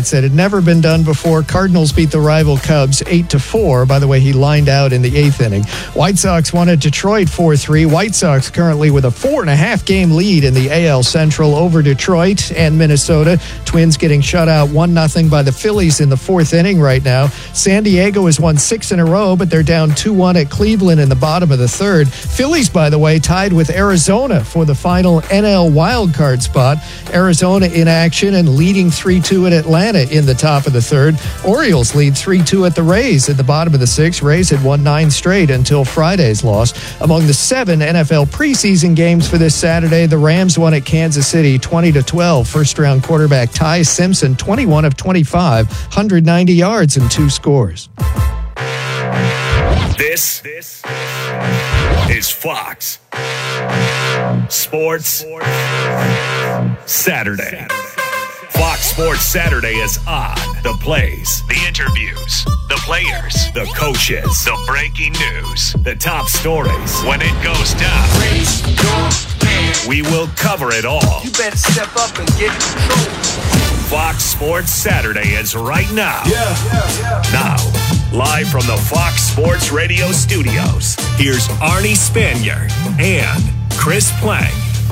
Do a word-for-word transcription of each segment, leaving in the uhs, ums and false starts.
at-bats that had never been done before. Cardinals beat the rival Cubs eight to four. By the way, he lined out in the eighth inning. White Sox won at Detroit four three. White Sox currently with a four and a half game lead in the A L Central over Detroit and Minnesota. Twins getting shut out one nothing by the Phillies in the fourth inning right now. San Diego has won six in a row, but they're down two one at Cleveland in the bottom of the third. Phillies, by the way, tied with Arizona for the final N L wildcard spot. Arizona in action and leading three two at Atlanta in the top of the third. Orioles lead three two at the Rays at the bottom of the sixth. Rays had won nine straight until Friday's loss. Among the seven N F L preseason games for this Saturday, the Rams won at Kansas City twenty to twelve. First-round quarterback Ty Simpson, twenty-one of twenty-five, one hundred ninety yards and two scores. This, this is Fox Sports Saturday. Fox Sports Saturday is on. The plays, the interviews, the players, the coaches, the breaking news, the top stories. When it goes down, we will cover it all. You better step up and get in control. Fox Sports Saturday is right now. Yeah, yeah, yeah. Now, live from the Fox Sports Radio studios, here's Arnie Spanier and Chris Plank.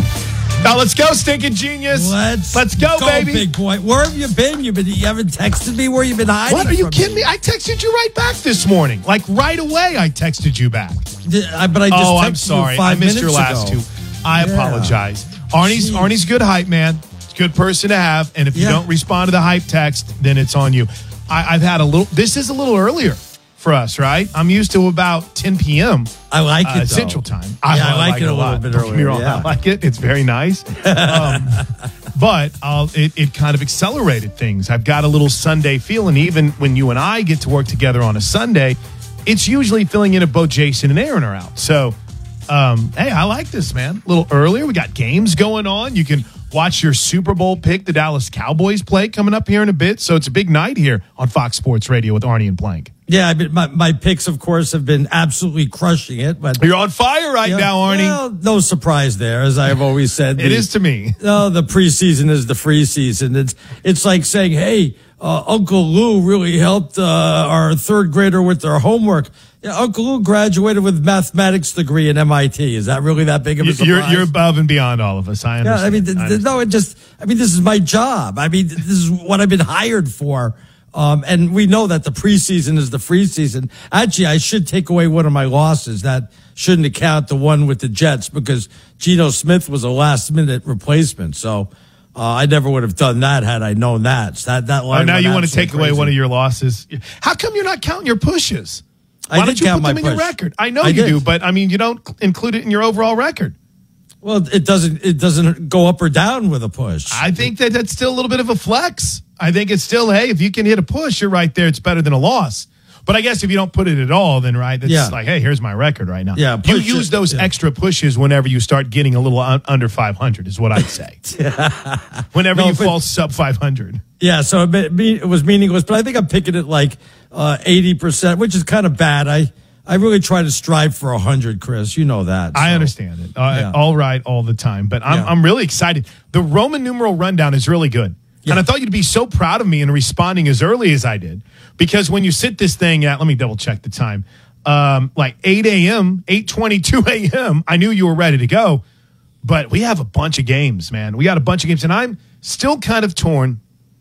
Now let's go, stinking genius. Let's, let's go, go, baby. Big boy. Where have you been? You've been. You haven't texted me. Where you been hiding? What? Are you from kidding me? me? I texted you right back this morning. Like right away, I texted you back. Did, I, but I just oh, texted I'm sorry. You five I missed your minutes last ago. two. I yeah. apologize. Arnie's Jeez. Arnie's good hype, man. It's a good person to have. And if you yeah. don't respond to the hype text, then it's on you. I, I've had a little. This is a little earlier for us, right? I'm used to about ten p.m. I like it, uh, Central Time. I, I, I like, like it a, a little lot. bit Don't get me earlier. wrong, Yeah. I like it. It's very nice. Um, but I'll, it, it kind of accelerated things. I've got a little Sunday feeling. Even when you and I get to work together on a Sunday, it's usually filling in if both Jason and Aaron are out. So, um, hey, I like this, man. A little earlier. We got games going on. You can watch your Super Bowl pick, the Dallas Cowboys play coming up here in a bit. So it's a big night here on Fox Sports Radio with Arnie and Plank. Yeah, I mean, my, my picks, of course, have been absolutely crushing it. But you're on fire right you know, now, Arnie. Well, no surprise there, as I've always said. It the, is to me. No, the preseason is the free season. It's it's like saying, hey, uh, Uncle Lou really helped uh, our third grader with their homework. Yeah, Uncle Lou graduated with mathematics degree at M I T. Is that really that big of a surprise? You're, you're above and beyond all of us. I understand. Yeah, I mean, th- I th- no, it just, I mean, this is my job. I mean, this is what I've been hired for. Um, and we know that the preseason is the free season. Actually, I should take away one of my losses. That shouldn't account the one with the Jets because Geno Smith was a last minute replacement. So, uh, I never would have done that had I known that. So that, that line oh, now you want to take crazy. away one of your losses. How come you're not counting your pushes? Why I don't you count put them my in your push. record? I know I you did. do, but I mean, you don't include it in your overall record. Well, it doesn't, it doesn't go up or down with a push. I think that that's still a little bit of a flex. I think it's still, hey, if you can hit a push, you're right there. It's better than a loss. But I guess if you don't put it at all, then right, it's Yeah. like, hey, here's my record right now. Yeah, you push use it, those yeah. extra pushes whenever you start getting a little un- under five hundred is what I'd say. Whenever No, you but- fall sub five hundred. Yeah, so it, ma- me- it was meaningless, but I think I'm picking it like uh, eighty percent, which is kind of bad. I, I really try to strive for one hundred, Chris. You know that. I so. understand it. Uh, Yeah. All right, all the time. But I'm, Yeah. I'm really excited. The Roman numeral rundown is really good. Yeah. And I thought you'd be so proud of me in responding as early as I did. Because when you sit this thing at, let me double check the time, um, like eight a.m., eight twenty-two a.m., I knew you were ready to go. But we have a bunch of games, man. We got a bunch of games. And I'm still kind of torn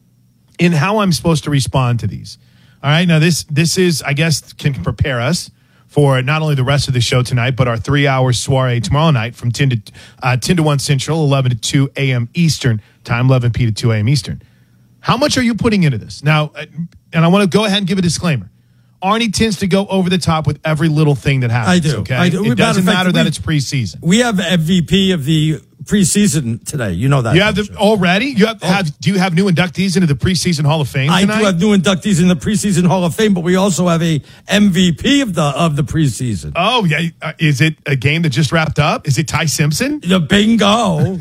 in how I'm supposed to respond to these. All right, now this this is, I guess, can prepare us for not only the rest of the show tonight, but our three-hour soiree tomorrow night from ten to uh, ten to one Central, eleven to two a.m. Eastern time, eleven p to two a.m. Eastern. How much are you putting into this? Now, uh, and I want to go ahead and give a disclaimer. Arnie tends to go over the top with every little thing that happens. I do. Okay? I do. It doesn't Matter matter of that fact, it's preseason. We have M V P of the preseason today. You know that. You have the, already? You have, have do you have new inductees into the preseason Hall of Fame I tonight? do have new inductees in the preseason Hall of Fame, but we also have a M V P of the of the preseason. Oh, yeah. Uh, is it a game that just wrapped up? Is it Ty Simpson? The bingo,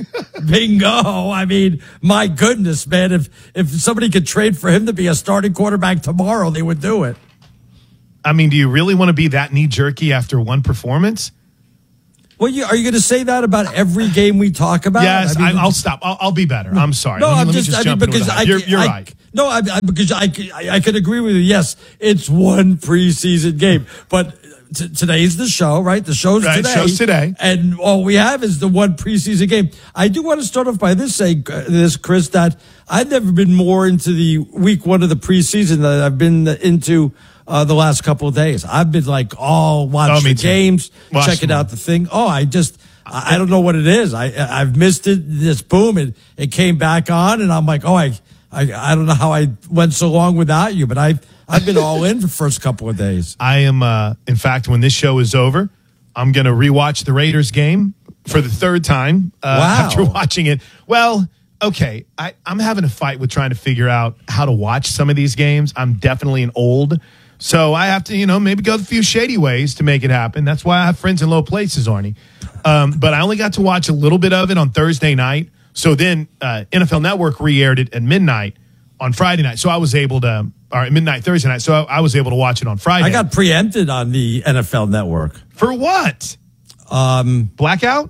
bingo. I mean, my goodness, man! If if somebody could trade for him to be a starting quarterback tomorrow, they would do it. I mean, do you really want to be that knee jerky after one performance? Well, you, are you going to say that about every game we talk about? Yes, I mean, I, I'll stop. I'll, I'll be better. I'm sorry. No, let me, I'm let me just, just I mean, jump into because the I, hype. You're, you're I, right. No, I, I, because I, I, I could agree with you. Yes, it's one preseason game, but t- today's the show, right? The show's Right, today. show's today. And all we have is the one preseason game. I do want to start off by this saying, uh, this, Chris, that I've never been more into the week one of the preseason than I've been into uh, the last couple of days. I've been like all watching Oh, me the too. games, Watch checking them all. out the thing. Oh, I just, I, I don't know what it is. I, I've missed it. This boom, it, it came back on, and I'm like, oh, I, I, I don't know how I went so long without you, but I've, I've been all in for the first couple of days. I am, uh, in fact, when this show is over, I'm going to rewatch the Raiders game for the third time uh, Wow. after watching it. Well, okay, I, I'm having a fight with trying to figure out how to watch some of these games. I'm definitely an old, so I have to, you know, maybe go a few shady ways to make it happen. That's why I have friends in low places, Arnie. Um, but I only got to watch a little bit of it on Thursday night. So then uh, N F L Network re-aired it at midnight on Friday night. So I was able to, or at midnight Thursday night. So I, I was able to watch it on Friday. I got preempted on the N F L Network. For what? Um, Blackout?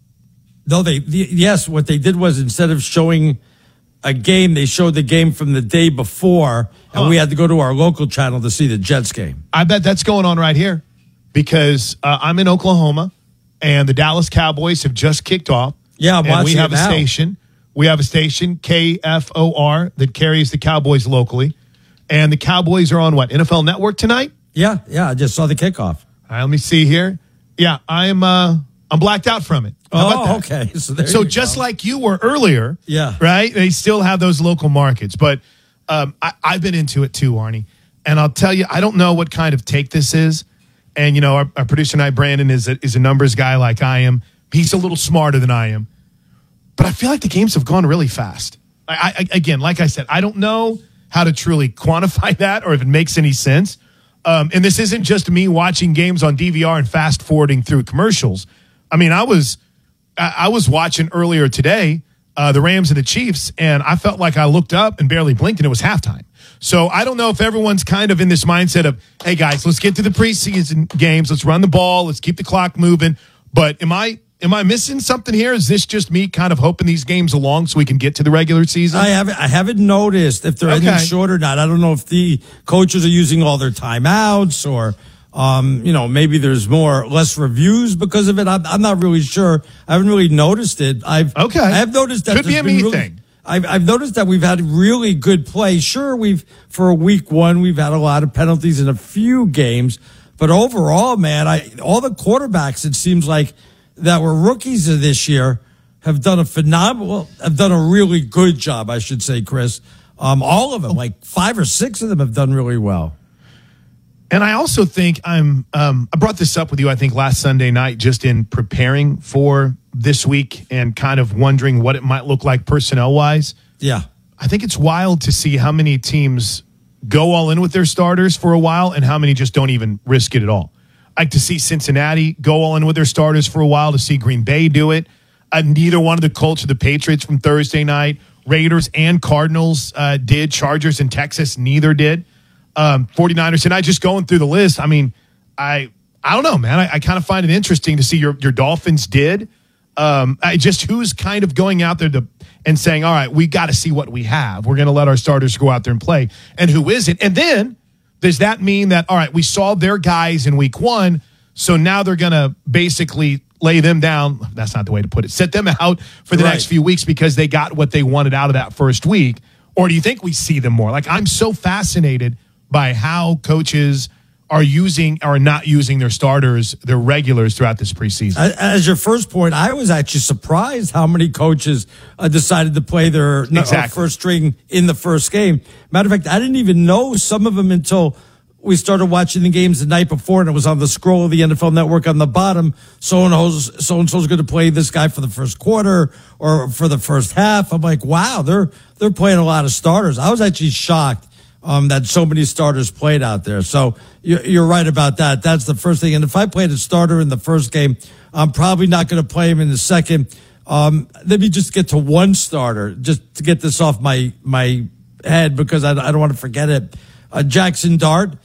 no, they, the, yes, what they did was instead of showing a game, they showed the game from the day before, and Huh. we had to go to our local channel to see the Jets game. I bet that's going on right here because uh, I'm in Oklahoma and the Dallas Cowboys have just kicked off. Yeah, I'm and we watching have it a now. station. We have a station, K F O R, that carries the Cowboys locally. And the Cowboys are on what? N F L Network tonight? Yeah, yeah, I just saw the kickoff. All right, let me see here. Yeah, I'm uh, I'm blacked out from it. How about Oh, that? okay. So, there So you just go. like you were earlier, Yeah. right? They still have those local markets, but um, I, I've been into it too, Arnie. And I'll tell you, I don't know what kind of take this is. And you know, our, our producer tonight, Brandon, is a, is a numbers guy like I am. He's a little smarter than I am, but I feel like the games have gone really fast. I, I again, like I said, I don't know how to truly quantify that or if it makes any sense. Um, and this isn't just me watching games on D V R and fast forwarding through commercials. I mean, I was. I was watching earlier today uh, the Rams and the Chiefs, and I felt like I looked up and barely blinked, and it was halftime. So I don't know if everyone's kind of in this mindset of, hey, guys, let's get to the preseason games. Let's run the ball. Let's keep the clock moving. But am I am I missing something here? Is this just me kind of hoping these games along so we can get to the regular season? I haven't, I haven't noticed if they're Okay. ending short or not. I don't know if the coaches are using all their timeouts or, um, you know, maybe there's more, less reviews because of it. I'm, I'm not really sure. I haven't really noticed it. I've, Okay. I have noticed that Could be there's a been me really- thing. I've, I've noticed that we've had really good play. Sure, we've, for a week one, we've had a lot of penalties in a few games, but overall, man, I, all the quarterbacks, it seems like that were rookies of this year have done a phenomenal, have done a really good job, I should say, Chris. Um, all of them, like five or six of them have done really well. And I also think I'm, um, I brought this up with you, I think, last Sunday night, just in preparing for this week and kind of wondering what it might look like personnel wise. Yeah. I think it's wild to see how many teams go all in with their starters for a while and how many just don't even risk it at all. I like to see Cincinnati go all in with their starters for a while, to see Green Bay do it. Uh, neither one of the Colts or the Patriots from Thursday night. Raiders and Cardinals uh, did. Chargers and Texas, neither did. Um, 49ers, and I just going through the list. I mean, I I don't know, man. I, I kind of find it interesting to see your, your Dolphins did. Um, I just who's kind of going out there to and saying, all right, we got to see what we have. We're going to let our starters go out there and play. And who isn't? And then does that mean that, all right, we saw their guys in week one, so now they're going to basically lay them down. That's not the way to put it. Set them out for the Right. next few weeks because they got what they wanted out of that first week. Or do you think we see them more? Like, I'm so fascinated by how coaches are using or not using their starters, their regulars throughout this preseason. As your first point, I was actually surprised how many coaches uh, decided to play their uh, Exactly. first string in the first game. Matter of fact, I didn't even know some of them until we started watching the games the night before, and it was on the scroll of the N F L Network on the bottom. So and so's so and so's going to play this guy for the first quarter or for the first half. I'm like, wow, they're they're playing a lot of starters. I was actually shocked um, that so many starters played out there. So you're, you're right about that. That's the first thing. And if I played a starter in the first game, I'm probably not going to play him in the second. Um, let me just get to one starter just to get this off my my head because I, I don't want to forget it. Uh, Jackson Dart.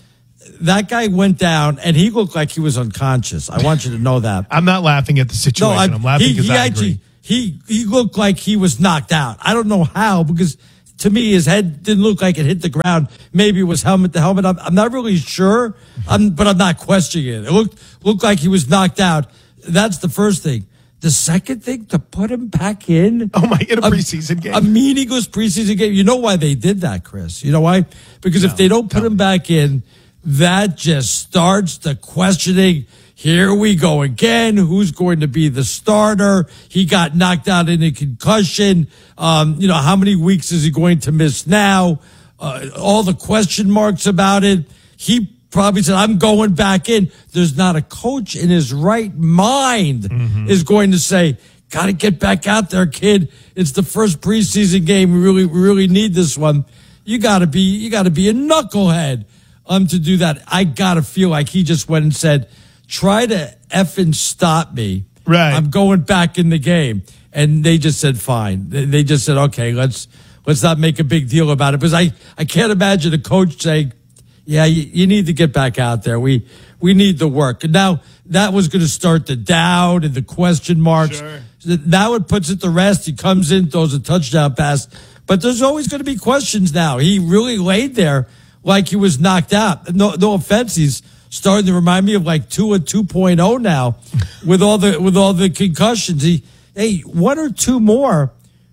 that guy went down, and he looked like he was unconscious. I want you to know that. I'm not laughing at the situation. No, I'm, I'm laughing he, because he I actually, agree. He, he looked like he was knocked out. I don't know how, because to me, his head didn't look like it hit the ground. Maybe it was helmet to helmet. I'm, I'm not really sure, I'm, but I'm not questioning it. It looked, looked like he was knocked out. That's the first thing. The second thing, to put him back in. Oh, my, in a preseason game. A meaningless preseason game. You know why they did that, Chris? You know why? Because no, if they don't put him me. back in, that just starts the questioning. Here we go again. Who's going to be the starter? He got knocked out in a concussion. Um, you know, how many weeks is he going to miss now? Uh, all the question marks about it. He probably said, I'm going back in. There's not a coach in his right mind mm-hmm. is going to say, got to get back out there, kid. It's the first preseason game. We really, we really need this one. You got to be, you got to be a knucklehead um, to do that. I got to feel like he just went and said, try to effing stop me. Right. I'm going back in the game. And they just said, fine. They just said, okay, let's, let's not make a big deal about it. Because I, I can't imagine a coach saying, yeah, you, you need to get back out there. We we need the work. And now that was going to start the doubt and the question marks. Sure. Now it puts it to rest. He comes in, throws a touchdown pass. But there's always going to be questions now. He really laid there like he was knocked out. No, no offense. He's starting to remind me of like Tua two point oh now with all the with all the concussions. He, hey, one or two more.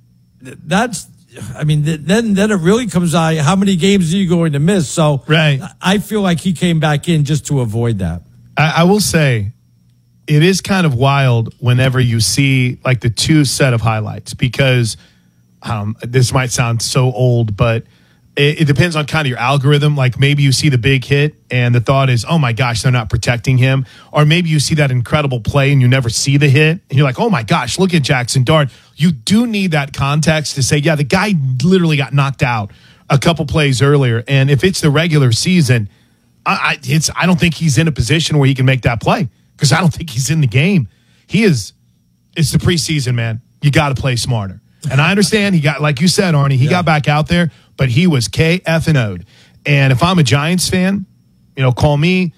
That's. I mean, then then it really comes out, how many games are you going to miss? So right. I feel like he came back in just to avoid that. I, I will say it is kind of wild whenever you see like the two set of highlights, because um, this might sound so old, but it, it depends on kind of your algorithm. Like maybe you see the big hit and the thought is, oh my gosh, they're not protecting him. Or maybe you see that incredible play and you never see the hit and you're like, oh my gosh, look at Jackson Dart. You do need that context to say, yeah, the guy literally got knocked out a couple plays earlier. And if it's the regular season, I, I, it's, I don't think he's in a position where he can make that play, because I don't think he's in the game. He is, it's the preseason, man. You got to play smarter. And I understand he got, like you said, Arnie, he yeah. got back out there, but he was K F and O'd. And if I'm a Giants fan, you know, call me,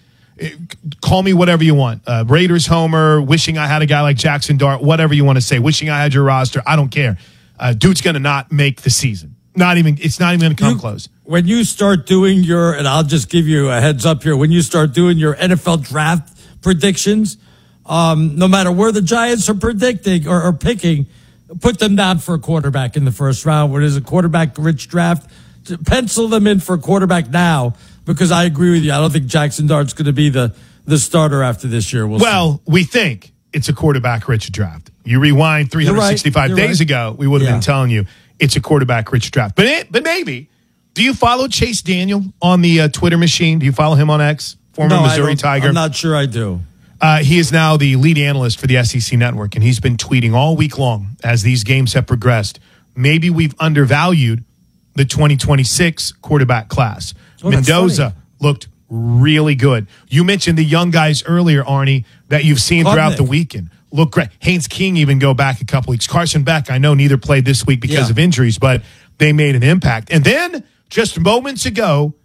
call me whatever you want. Uh, Raiders homer, wishing I had a guy like Jackson Dart, whatever you want to say, wishing I had your roster. I don't care. Uh, dude's going to not make the season. Not even, it's not even going to come you, close. When you start doing your, and I'll just give you a heads up here, when you start doing your N F L draft predictions, um, no matter where the Giants are predicting or, or picking, put them down for a quarterback in the first round. Where there's a quarterback-rich draft, pencil them in for a quarterback now, because I agree with you. I don't think Jackson Dart's going to be the, the starter after this year. We'll, well we think it's a quarterback-rich draft. You rewind three hundred sixty-five right. days right. ago, we would have yeah. been telling you it's a quarterback-rich draft. But it, but maybe. Do you follow Chase Daniel on the uh, Twitter machine? Do you follow him on X? Former no, Missouri Tiger. I'm not sure I do. Uh, he is now the lead analyst for the S E C Network, and he's been tweeting all week long as these games have progressed. Maybe we've undervalued the twenty twenty-six quarterback class. Oh, Mendoza looked really good. You mentioned the young guys earlier, Arnie, that you've seen Klubnik. throughout the weekend. Look great. Haynes King even go back a couple weeks. Carson Beck, I know neither played this week because yeah. of injuries, but they made an impact. And then just moments ago,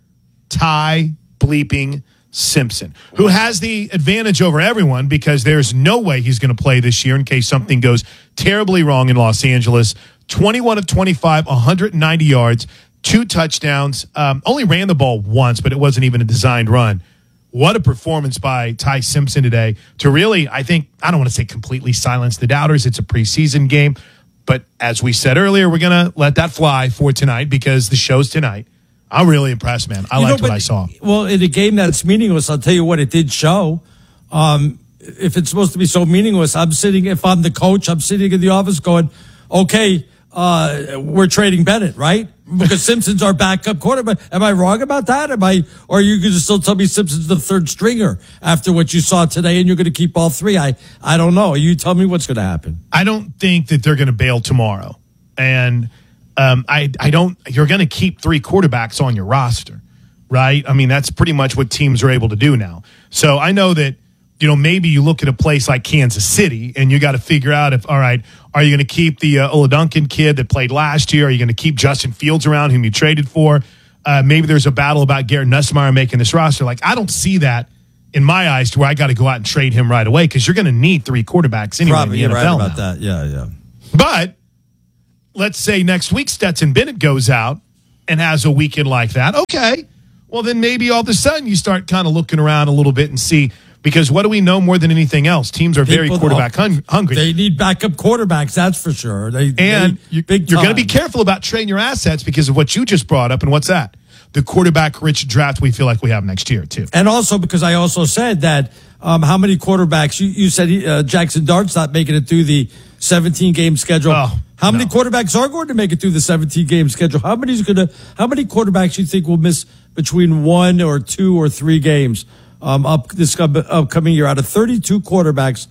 Ty bleeping Simpson, who has the advantage over everyone because there's no way he's going to play this year in case something goes terribly wrong in Los Angeles. twenty-one of twenty-five, one hundred ninety yards, two touchdowns. Um, only ran the ball once, but it wasn't even a designed run. What a performance by Ty Simpson today to really, I think, I don't want to say completely silence the doubters. It's a preseason game. But as we said earlier, we're going to let that fly for tonight because the show's tonight. I'm really impressed, man. I you liked know, what I saw. Well, in a game that's meaningless, I'll tell you what it did show. Um, if it's supposed to be so meaningless, I'm sitting, if I'm the coach, I'm sitting in the office going, okay, uh, we're trading Bennett, right? Because Simpson's our backup quarterback. Am I wrong about that? Am I, or are you going to still tell me Simpson's the third stringer after what you saw today and you're going to keep all three? I, I don't know. You tell me what's going to happen. I don't think that they're going to bail tomorrow. And um, I, I don't, you're going to keep three quarterbacks on your roster, right? I mean, that's pretty much what teams are able to do now. So I know that, you know, maybe you look at a place like Kansas City and you got to figure out if, all right, are you going to keep the uh, Oladuncan kid that played last year? Are you going to keep Justin Fields around, whom you traded for? uh, maybe there's a battle about Garrett Nussmeier making this roster. Like, I don't see that in my eyes to where I got to go out and trade him right away because you're going to need three quarterbacks anyway Probably, in the you're N F L right about now. that. Yeah, yeah. But let's say next week Stetson Bennett goes out and has a weekend like that. Okay. Well, then maybe all of a sudden you start kind of looking around a little bit and see, because what do we know more than anything else? Teams are very People quarterback don't- hun- hungry. They need backup quarterbacks, that's for sure. They, and they, you, big you're going to be time. careful about trading your assets because of what you just brought up. And what's that? The quarterback-rich draft we feel like we have next year, too. And also because I also said that um, how many quarterbacks, you, you said uh, Jackson Dart's not making it through the seventeen-game schedule. Oh, how many no. quarterbacks are going to make it through the seventeen-game schedule? How many's going to? How many quarterbacks you think will miss between one or two or three games um, up this up- upcoming year? Out of thirty-two quarterbacks,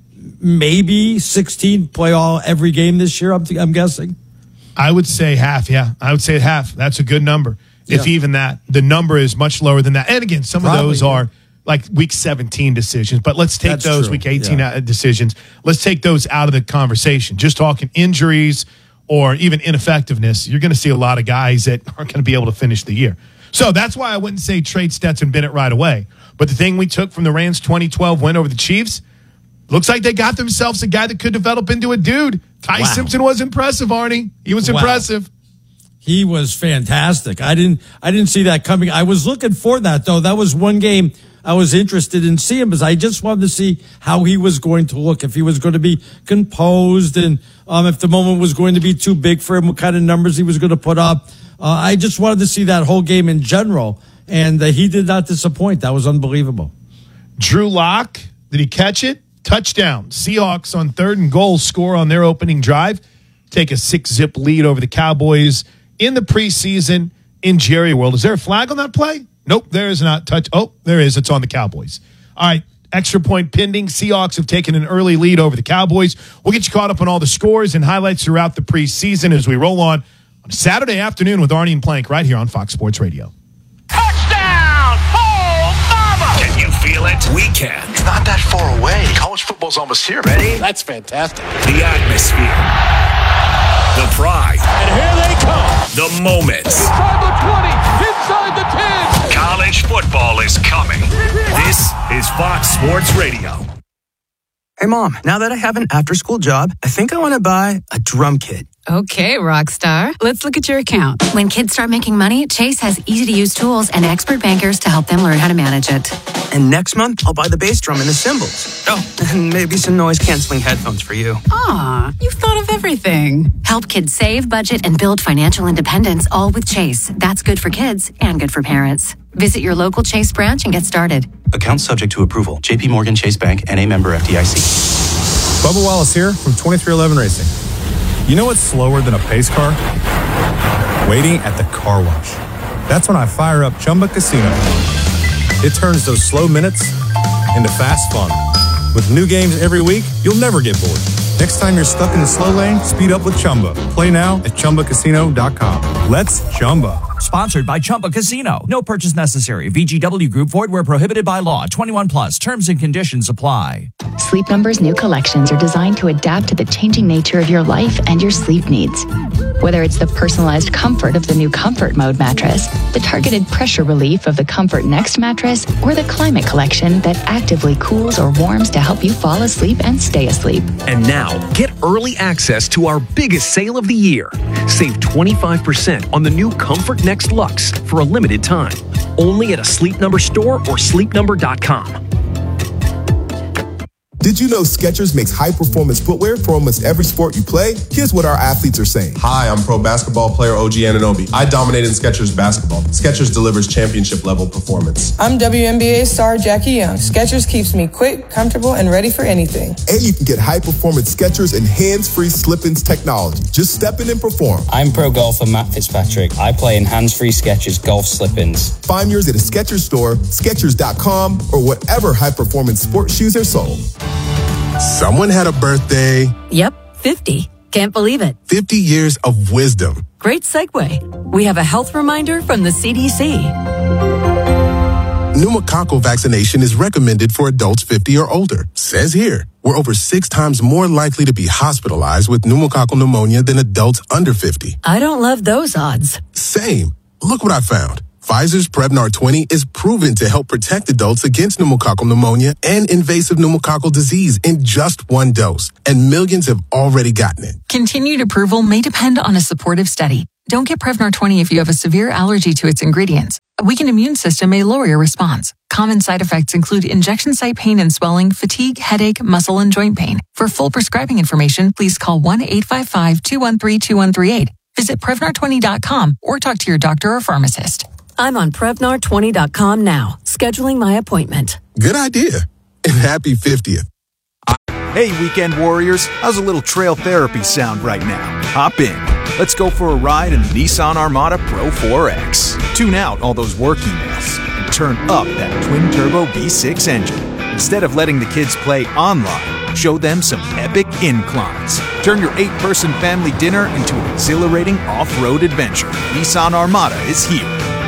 maybe sixteen play all every game this year. I'm, th- I'm guessing. I would say half, yeah. I would say half. That's a good number. If Yeah. even that. The number is much lower than that. And again, some Probably, of those yeah. are like week seventeen decisions. But let's take That's those true, week eighteen yeah. uh, decisions. Let's take those out of the conversation. Just talking injuries or even ineffectiveness, you're going to see a lot of guys that aren't going to be able to finish the year. So that's why I wouldn't say trade Stetson Bennett right away. But the thing we took from the Rams' twenty twelve win over the Chiefs, looks like they got themselves a guy that could develop into a dude. Ty Wow. Simpson was impressive, Arnie. He was Wow. impressive. He was fantastic. I didn't I didn't see that coming. I was looking for that though. That was one game I was interested in seeing because I just wanted to see how he was going to look, if he was going to be composed and um, if the moment was going to be too big for him, what kind of numbers he was going to put up. Uh, I just wanted to see that whole game in general, and uh, he did not disappoint. That was unbelievable. Drew Lock, did he catch it? Touchdown. Seahawks on third and goal score on their opening drive. Take a six-zip lead over the Cowboys in the preseason in Jerry World. Is there a flag on that play? Nope, there is not. Touch. Oh, there is. It's on the Cowboys. All right, extra point pending. Seahawks have taken an early lead over the Cowboys. We'll get you caught up on all the scores and highlights throughout the preseason as we roll on on Saturday afternoon with Arnie and Plank right here on Fox Sports Radio. Touchdown! Oh, mama! Can you feel it? We can. It's not that far away. College football's almost here. Ready? That's fantastic. The atmosphere. The pride. And here they come. The moments. Inside the twenty. Inside the ten. College football is coming. This is Fox Sports Radio. Hey, Mom, now that I have an after-school job, I think I want to buy a drum kit. Okay, Rockstar. Let's look at your account. When kids start making money, Chase has easy-to-use tools and expert bankers to help them learn how to manage it. And next month, I'll buy the bass drum and the cymbals. Oh, and maybe some noise-canceling headphones for you. Aw, you've thought of everything. Help kids save, budget, and build financial independence, all with Chase. That's good for kids and good for parents. Visit your local Chase branch and get started. Account subject to approval. J P Morgan Chase Bank, N A member F D I C. Bubba Wallace here from twenty-three eleven Racing. You know what's slower than a pace car? Waiting at the car wash. That's when I fire up Chumba Casino. It turns those slow minutes into fast fun. With new games every week, you'll never get bored. Next time you're stuck in the slow lane, speed up with Chumba. Play now at Chumba Casino dot com. Let's Chumba. Sponsored by Chumba Casino. No purchase necessary. V G W Group. Void where prohibited by law. twenty-one plus. Terms and conditions apply. Sleep Number's new collections are designed to adapt to the changing nature of your life and your sleep needs. Whether it's the personalized comfort of the new Comfort Mode mattress, the targeted pressure relief of the Comfort Next mattress, or the Climate Collection that actively cools or warms to help you fall asleep and stay asleep. And now, get early access to our biggest sale of the year. Save twenty-five percent on the new Comfort Next Luxe for a limited time. Only at a Sleep Number store or sleep number dot com. Did you know Skechers makes high-performance footwear for almost every sport you play? Here's what our athletes are saying. Hi, I'm pro basketball player O G Anunoby. I dominate in Skechers basketball. Skechers delivers championship-level performance. I'm W N B A star Jackie Young. Skechers keeps me quick, comfortable, and ready for anything. And you can get high-performance Skechers and hands-free slip-ins technology. Just step in and perform. I'm pro golfer Matt Fitzpatrick. I play in hands-free Skechers golf slip-ins. Find yours at a Skechers store, Skechers dot com, or whatever high-performance sports shoes are sold. Someone had a birthday. Yep, fifty. Can't believe it. fifty years of wisdom. Great segue. We have a health reminder from the C D C. Pneumococcal vaccination is recommended for adults fifty or older. Says here, we're over six times more likely to be hospitalized with pneumococcal pneumonia than adults under fifty. I don't love those odds. Same. Look what I found. Pfizer's Prevnar twenty is proven to help protect adults against pneumococcal pneumonia and invasive pneumococcal disease in just one dose, and millions have already gotten it. Continued approval may depend on a supportive study. Don't get Prevnar twenty if you have a severe allergy to its ingredients. A weakened immune system may lower your response. Common side effects include injection site pain and swelling, fatigue, headache, muscle, and joint pain. For full prescribing information, please call one eight five five, two one three, two one three eight. Visit Prevnar twenty dot com or talk to your doctor or pharmacist. I'm on Prevnar twenty dot com now, scheduling my appointment. Good idea. And happy fiftieth. Hey, weekend warriors. How's a little trail therapy sound right now? Hop in. Let's go for a ride in the Nissan Armada Pro four X. Tune out all those work emails and turn up that twin-turbo V six engine. Instead of letting the kids play online, show them some epic inclines. Turn your eight-person family dinner into an exhilarating off-road adventure. Nissan Armada is here.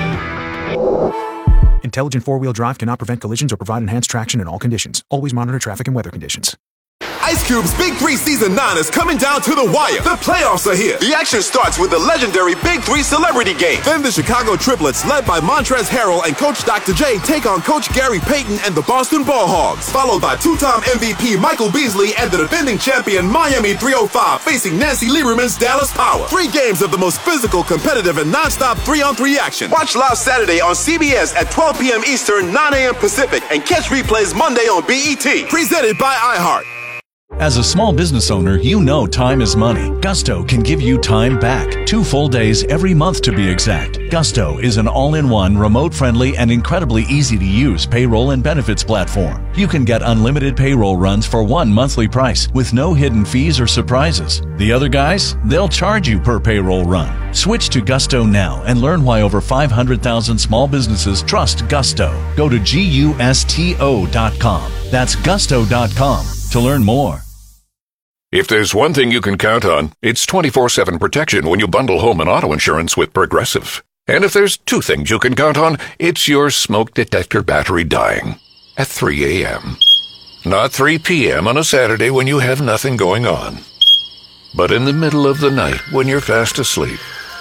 Intelligent four-wheel drive cannot prevent collisions or provide enhanced traction in all conditions. Always monitor traffic and weather conditions. Ice Cube's Big Three Season nine is coming down to the wire. The playoffs are here. The action starts with the legendary Big Three Celebrity Game. Then the Chicago Triplets, led by Montrezl Harrell and Coach Doctor J, take on Coach Gary Payton and the Boston Ball Hogs. Followed by two-time M V P Michael Beasley and the defending champion Miami three oh five facing Nancy Lieberman's Dallas Power. Three games of the most physical, competitive, and non-stop three-on-three action. Watch live Saturday on C B S at twelve p.m. Eastern, nine a.m. Pacific, and catch replays Monday on B E T. Presented by iHeart. As a small business owner, you know time is money. Gusto can give you time back. Two full days every month to be exact. Gusto is an all-in-one, remote-friendly, and incredibly easy-to-use payroll and benefits platform. You can get unlimited payroll runs for one monthly price with no hidden fees or surprises. The other guys, they'll charge you per payroll run. Switch to Gusto now and learn why over five hundred thousand small businesses trust Gusto. Go to gusto dot com. That's gusto dot com to learn more. If there's one thing you can count on, it's twenty-four seven protection when you bundle home and auto insurance with Progressive. And if there's two things you can count on, it's your smoke detector battery dying at three a.m. Not three p.m. on a Saturday when you have nothing going on, but in the middle of the night when you're fast asleep.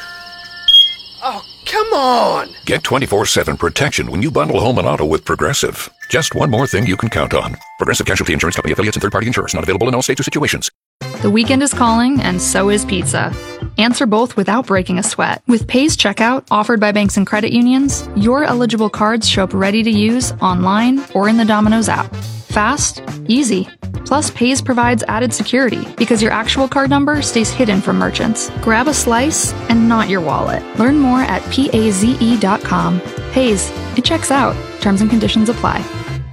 Oh, come on! Get twenty-four seven protection when you bundle home and auto with Progressive. Just one more thing you can count on. Progressive Casualty Insurance Company affiliates and third-party insurers. Not available in all states or situations. The weekend is calling, and so is pizza. Answer both without breaking a sweat. With Pays Checkout, offered by banks and credit unions, your eligible cards show up ready to use online or in the Domino's app. Fast, easy. Plus, Pays provides added security because your actual card number stays hidden from merchants. Grab a slice and not your wallet. Learn more at paze dot com. Pays, it checks out. Terms and conditions apply.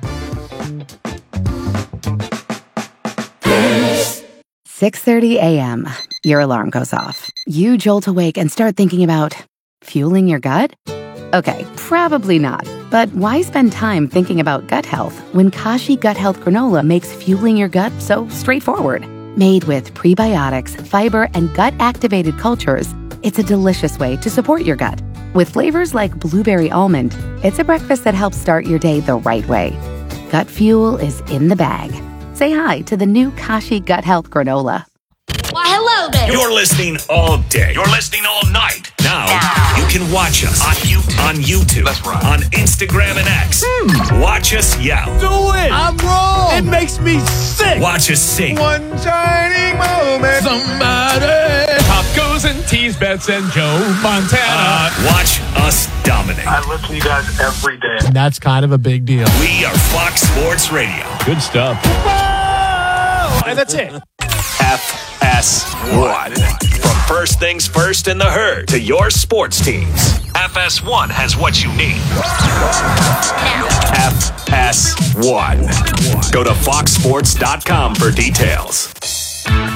six thirty a.m. Your alarm goes off. You jolt awake and start thinking about fueling your gut? Okay, probably not. But why spend time thinking about gut health when Kashi Gut Health Granola makes fueling your gut so straightforward? Made with prebiotics, fiber, and gut-activated cultures, it's a delicious way to support your gut. With flavors like blueberry almond, it's a breakfast that helps start your day the right way. Gut fuel is in the bag. Say hi to the new Kashi Gut Health Granola. Why, hello there. You're listening all day. You're listening all night. Now, now. you can watch us on YouTube, on, YouTube, That's right. on Instagram and X. Hmm. Watch us yell. Do it. I'm wrong. It makes me sick. Watch us sing. One shining moment. Somebody. Pop goes and tease Bets and Joe Montana. Uh, watch us dominate. I listen to you guys every day. And that's kind of a big deal. We are Fox Sports Radio. Good stuff. Whoa! And that's it. F S one. From first things first in the herd to your sports teams, F S one has what you need. F S one. Go to fox sports dot com for details.